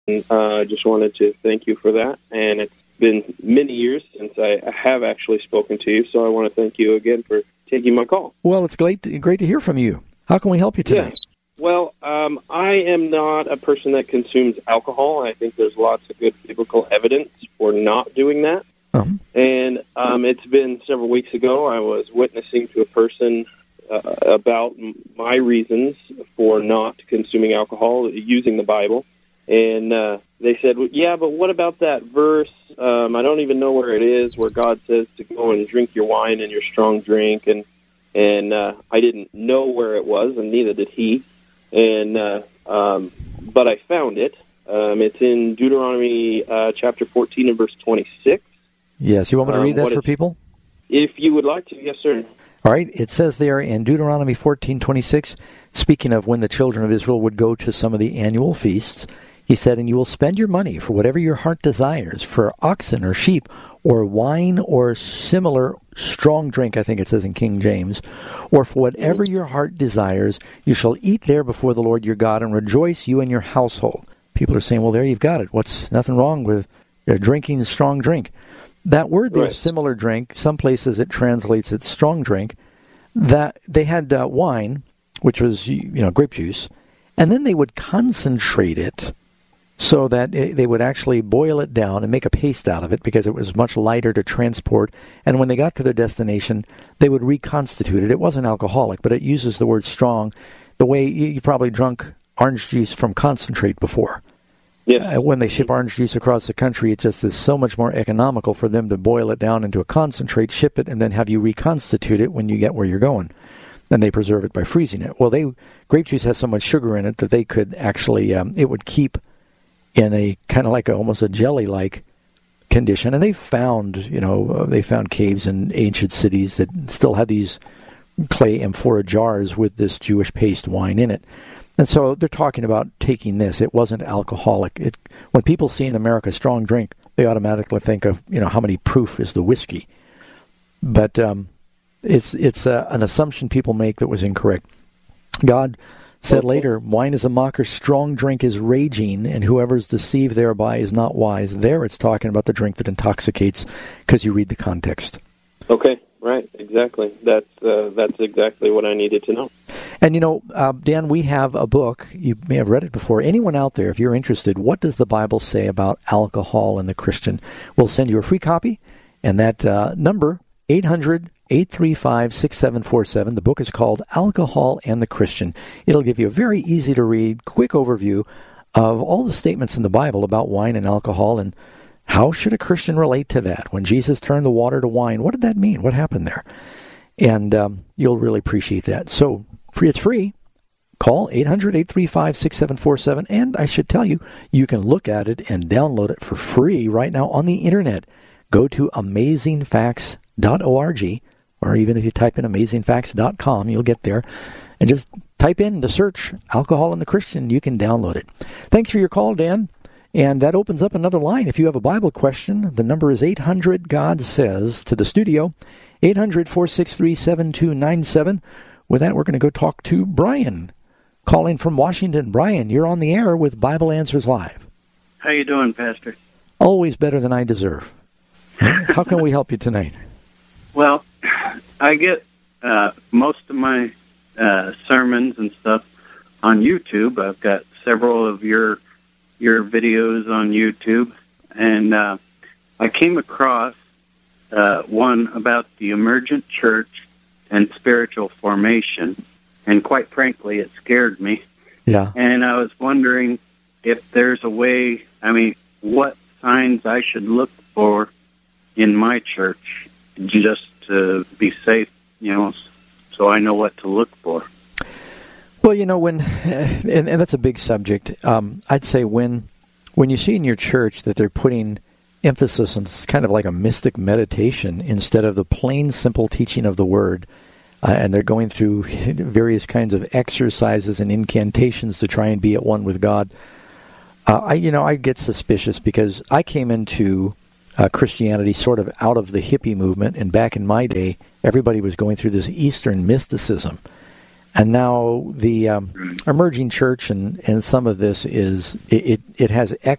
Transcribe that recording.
I just wanted to thank you for that. And it's been many years since I have actually spoken to you, so I want to thank you again for taking my call. Well, it's great to hear from you. How can we help you today? Yeah. Well, I am not a person that consumes alcohol. I think there's lots of good biblical evidence for not doing that. Uh-huh. And it's been several weeks ago, I was witnessing to a person about my reasons for not consuming alcohol using the Bible. And they said, well, yeah, but what about that verse? I don't even know where it is, where God says to go and drink your wine and your strong drink. And I didn't know where it was, and neither did he. And but I found it. It's in Deuteronomy chapter 14 and verse 26. Yes, you want me to read that for people? If you would like to, yes, sir. All right, it says there in Deuteronomy 14:26, speaking of when the children of Israel would go to some of the annual feasts, he said, "And you will spend your money for whatever your heart desires, for oxen or sheep, or wine or similar strong drink," I think it says in King James, "or for whatever your heart desires, you shall eat there before the Lord your God, and rejoice, you and your household." People are saying, well, there you've got it. What's nothing wrong with drinking strong drink? That word there, similar drink, some places it translates it strong drink. That they had wine, which was grape juice, and then they would concentrate it so that they would actually boil it down and make a paste out of it because it was much lighter to transport. And when they got to their destination, they would reconstitute it. It wasn't alcoholic, but it uses the word strong the way you probably drunk orange juice from concentrate before. Yeah. When they ship orange juice across the country, it just is so much more economical for them to boil it down into a concentrate, ship it, and then have you reconstitute it when you get where you're going. And they preserve it by freezing it. Well, grape juice has so much sugar in it that they could actually, it would keep in a kind of like almost a jelly-like condition. And they found caves in ancient cities that still had these clay amphora jars with this Jewish paste wine in it. And so they're talking about taking this. It wasn't alcoholic. When people see in America strong drink, they automatically think of, how many proof is the whiskey. But it's an assumption people make that was incorrect. God said later, wine is a mocker, strong drink is raging, and whoever is deceived thereby is not wise. There it's talking about the drink that intoxicates because you read the context. Okay, right, exactly. That's exactly what I needed to know. And, Dan, we have a book. You may have read it before. Anyone out there, if you're interested, what does the Bible say about alcohol and the Christian? We'll send you a free copy, and that number, 800-835-6747. The book is called Alcohol and the Christian. It'll give you a very easy-to-read, quick overview of all the statements in the Bible about wine and alcohol, and how should a Christian relate to that? When Jesus turned the water to wine, what did that mean? What happened there? And you'll really appreciate that. So, it's free. Call 800-835-6747. And I should tell you, you can look at it and download it for free right now on the Internet. Go to amazingfacts.org, or even if you type in amazingfacts.com, you'll get there. And just type in the search, Alcohol and the Christian. You can download it. Thanks for your call, Dan. And that opens up another line. If you have a Bible question, the number is 800-GOD-SAYS to the studio, 800-463-7297. With that, we're going to go talk to Brian, calling from Washington. Brian, you're on the air with Bible Answers Live. How you doing, Pastor? Always better than I deserve. How can we help you tonight? Well, I get most of my sermons and stuff on YouTube. I've got several of your videos on YouTube, and I came across one about the emergent church and spiritual formation, and quite frankly, it scared me. Yeah. And I was wondering if there's a way, what signs I should look for in my church just to be safe, so I know what to look for. Well, when, and that's a big subject. I'd say when you see in your church that they're putting emphasis on kind of like a mystic meditation instead of the plain, simple teaching of the Word, and they're going through various kinds of exercises and incantations to try and be at one with God, I get suspicious because I came into Christianity sort of out of the hippie movement, and back in my day, everybody was going through this Eastern mysticism. And now the emerging church and some of this is it has